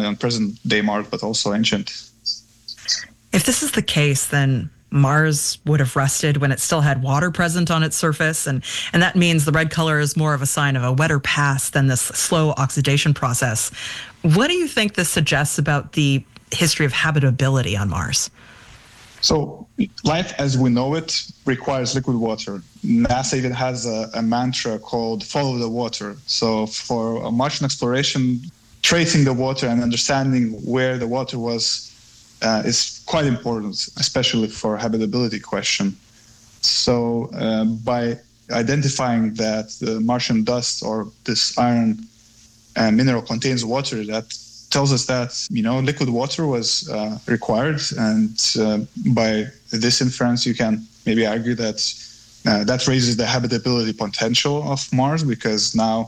only on present-day Mars, but also ancient. If this is the case, then Mars would have rusted when it still had water present on its surface, and that means the red color is more of a sign of a wetter past than this slow oxidation process. What do you think this suggests about the history of habitability on Mars? So life as we know it requires liquid water. NASA even has a mantra called follow the water. So for Martian exploration, tracing the water and understanding where the water was is quite important, especially for habitability question. So by identifying that the Martian dust or this iron mineral contains water, that tells us that, liquid water was required. And by this inference, you can maybe argue that that raises the habitability potential of Mars, because now,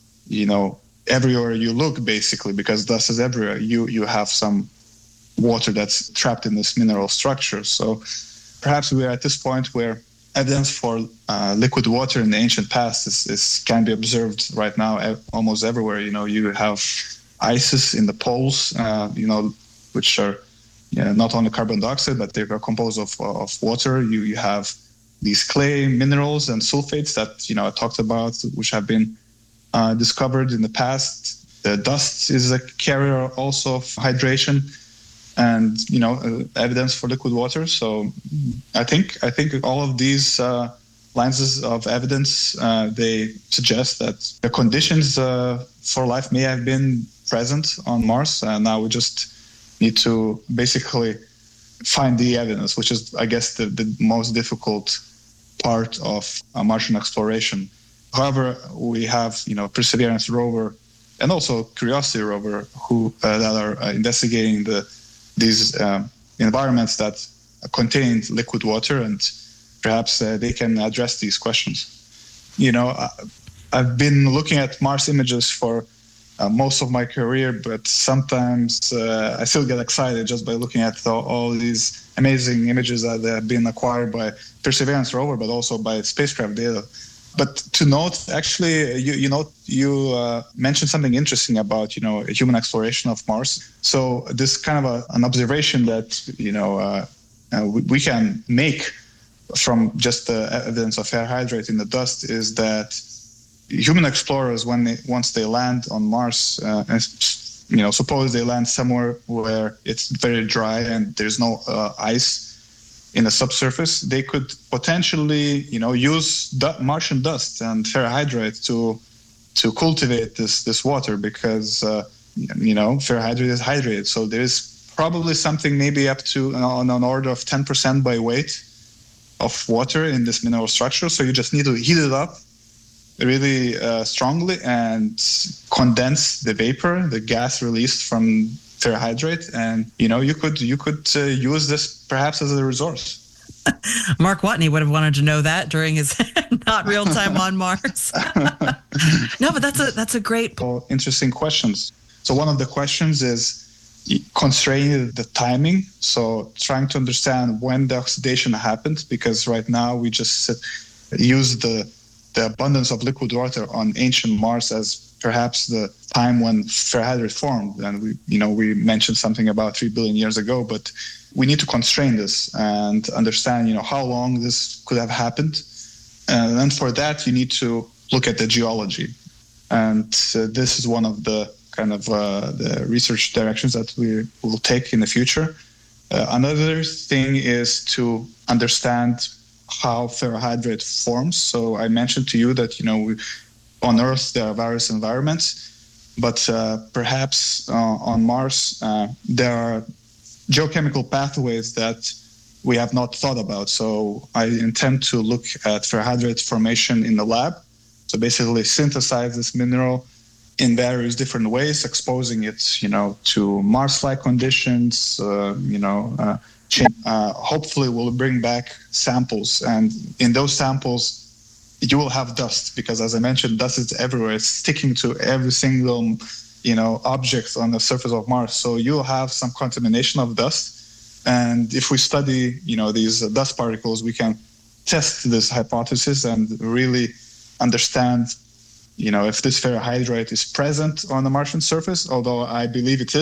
everywhere you look, basically, because dust is everywhere, you have some water that's trapped in this mineral structure. So perhaps we're at this point where evidence for liquid water in the ancient past can be observed right now almost everywhere. You have ices in the poles, which are not only carbon dioxide, but they are composed of water. You have these clay minerals and sulfates that, I talked about, which have been discovered in the past. The dust is a carrier also of hydration and, evidence for liquid water. So I think all of these lines of evidence, they suggest that the conditions for life may have been present on Mars. And now we just need to basically find the evidence, which is, I guess, the most difficult part of Martian exploration. However, we have, Perseverance rover and also Curiosity rover that are investigating these environments that contain liquid water, and perhaps they can address these questions. I've been looking at Mars images for most of my career, but sometimes I still get excited just by looking at all these amazing images that have been acquired by Perseverance rover, but also by spacecraft data. But to note, actually, you mentioned something interesting about, human exploration of Mars. So this kind of an observation that, we can make from just the evidence of ferrohydrate in the dust is that human explorers, once they land on Mars, suppose they land somewhere where it's very dry and there's no ice in the subsurface, they could potentially, use Martian dust and ferrohydrate to cultivate this water, because ferrohydrate is hydrated. So there is probably something maybe up to on an order of 10% by weight of water in this mineral structure. So you just need to heat it up really strongly and condense the vapor, the gas released from ferrohydrate, and you could use this perhaps as a resource. Mark Watney would have wanted to know that during his not real time on Mars. No, but that's a great interesting questions. So one of the questions is constraining the timing. So trying to understand when the oxidation happened, because right now we just use the abundance of liquid water on ancient Mars as perhaps the time when ferrohydrate formed. And we mentioned something about 3 billion years ago, but we need to constrain this and understand, how long this could have happened. And then for that, you need to look at the geology. And this is one of the kind of the research directions that we will take in the future. Another thing is to understand how ferrohydrate forms. So I mentioned to you that, on Earth, there are various environments, but perhaps on Mars, there are geochemical pathways that we have not thought about. So I intend to look at ferrohydrate formation in the lab. So basically synthesize this mineral in various different ways, exposing it, to Mars-like conditions, hopefully we'll bring back samples. And in those samples, you will have dust, because as I mentioned, dust is everywhere. It's sticking to every single, object on the surface of Mars. So you'll have some contamination of dust. And if we study, these dust particles, we can test this hypothesis and really understand, if this ferrohydrate is present on the Martian surface, although I believe it is.